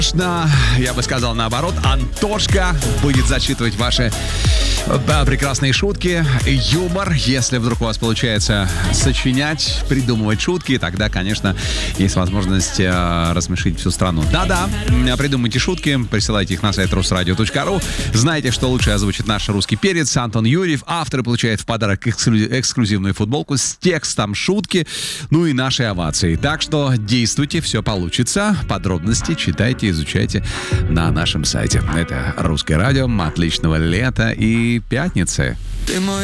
Я бы сказал наоборот, Антошка будет зачитывать ваши прекрасные шутки, юмор. Если вдруг у вас получается сочинять, придумывать шутки, тогда, конечно, есть возможность рассмешить всю страну. Да-да, придумайте шутки, присылайте их на сайт rusradio.ru. Знаете, что лучше озвучит наш русский перец Антон Юрьев. Автор получает в подарок эксклюзивную футболку с текстом шутки, ну и нашей овации. Так что действуйте, все получится. Подробности читайте, изучайте на нашем сайте. Это Русское радио. Отличного лета и пятницы.